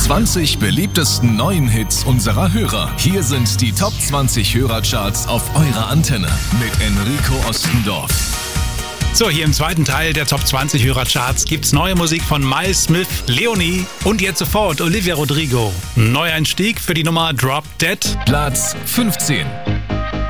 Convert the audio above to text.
20 beliebtesten neuen Hits unserer Hörer. Hier sind die Top 20 Hörercharts auf eurer Antenne mit Enrico Ostendorf. So, hier im zweiten Teil der Top 20 Hörercharts gibt's neue Musik von Miles Smith, Leonie und jetzt sofort Olivia Rodrigo. Neueinstieg für die Nummer Drop Dead. Platz 15.